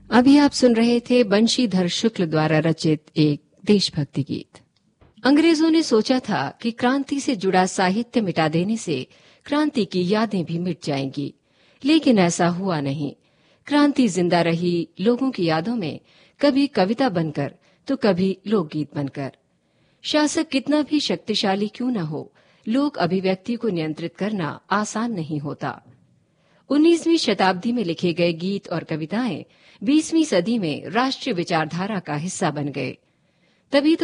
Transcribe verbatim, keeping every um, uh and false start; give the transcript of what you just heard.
अभी आप सुन रहे थे बंशीधर शुक्ल द्वारा रचित एक देशभक्ति गीत। अंग्रेजों ने सोचा था कि क्रांति से जुड़ा साहित्य मिटा देने से क्रांति की यादें भी मिट जाएंगी, लेकिन ऐसा हुआ नहीं। क्रांति जिंदा रही लोगों की यादों में, कभी कविता बनकर तो कभी लोकगीत बनकर। शासक कितना भी शक्तिशाली क्यों न हो, लोक अभिव्यक्ति को नियंत्रित करना आसान नहीं होता। उन्नीसवीं शताब्दी में लिखे गए गीत और कविताएं बीसवीं सदी में राष्ट्रीय विचारधारा का हिस्सा बन गए। तभी तो